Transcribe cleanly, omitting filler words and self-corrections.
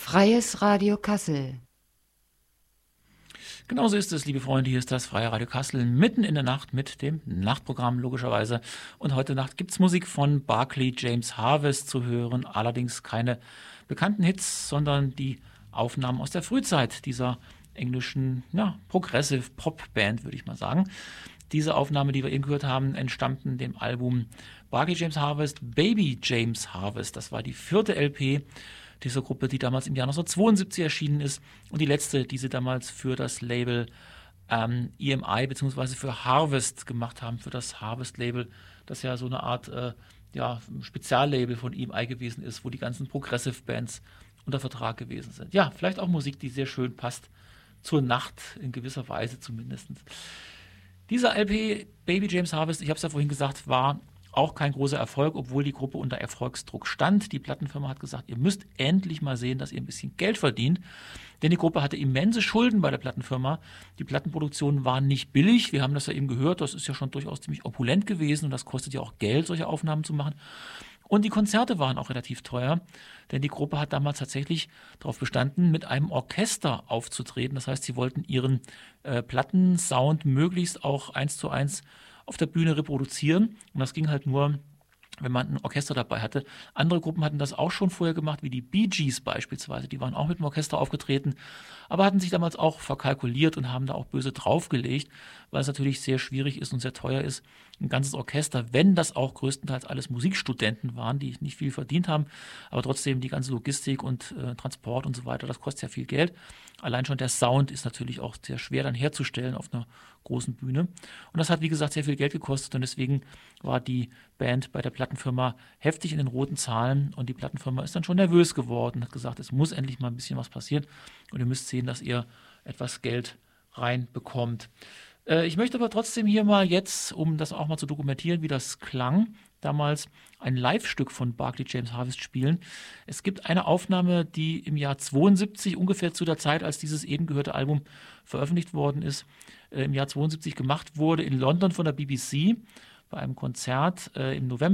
Freies Radio Kassel. Genauso ist es, liebe Freunde, hier ist das Freie Radio Kassel mitten in der Nacht mit dem Nachtprogramm logischerweise. Und heute Nacht gibt es Musik von Barclay James Harvest zu hören, allerdings keine bekannten Hits, sondern die Aufnahmen aus der Frühzeit dieser englischen Progressive Pop Band, würde ich mal sagen. Diese Aufnahme, die wir eben gehört haben, entstammten dem Album Barclay James Harvest, Baby James Harvest. Das war die 4. LP dieser Gruppe, die damals im Jahr 1972 erschienen ist und die letzte, die sie damals für das Label EMI bzw. für Harvest gemacht haben, für das Harvest-Label, das ja so eine Art Speziallabel von EMI gewesen ist, wo die ganzen Progressive Bands unter Vertrag gewesen sind. Ja, vielleicht auch Musik, die sehr schön passt zur Nacht, in gewisser Weise zumindest. Dieser LP, Baby James Harvest, ich habe es ja vorhin gesagt, war auch kein großer Erfolg, obwohl die Gruppe unter Erfolgsdruck stand. Die Plattenfirma hat gesagt, ihr müsst endlich mal sehen, dass ihr ein bisschen Geld verdient. Denn die Gruppe hatte immense Schulden bei der Plattenfirma. Die Plattenproduktionen waren nicht billig. Wir haben das ja eben gehört, das ist ja schon durchaus ziemlich opulent gewesen und das kostet ja auch Geld, solche Aufnahmen zu machen. Und die Konzerte waren auch relativ teuer, denn die Gruppe hat damals tatsächlich darauf bestanden, mit einem Orchester aufzutreten. Das heißt, sie wollten ihren Plattensound möglichst auch 1:1 auf der Bühne reproduzieren. Und das ging halt nur, wenn man ein Orchester dabei hatte. Andere Gruppen hatten das auch schon vorher gemacht, wie die Bee Gees beispielsweise. Die waren auch mit dem Orchester aufgetreten, aber hatten sich damals auch verkalkuliert und haben da auch böse draufgelegt, weil es natürlich sehr schwierig ist und sehr teuer ist, ein ganzes Orchester, wenn das auch größtenteils alles Musikstudenten waren, die nicht viel verdient haben, aber trotzdem die ganze Logistik und Transport und so weiter, das kostet ja viel Geld. Allein schon der Sound ist natürlich auch sehr schwer dann herzustellen auf einer großen Bühne. Und das hat, wie gesagt, sehr viel Geld gekostet und deswegen war die Band bei der Plattenfirma heftig in den roten Zahlen und die Plattenfirma ist dann schon nervös geworden, hat gesagt, es muss endlich mal ein bisschen was passieren und ihr müsst sehen, dass ihr etwas Geld reinbekommt. Ich möchte aber trotzdem hier mal jetzt, um das auch mal zu dokumentieren, wie das klang, damals ein Live-Stück von Barclay James Harvest spielen. Es gibt eine Aufnahme, die im Jahr 72, ungefähr zu der Zeit, als dieses eben gehörte Album veröffentlicht worden ist, im Jahr 72 gemacht wurde in London von der BBC bei einem Konzert im November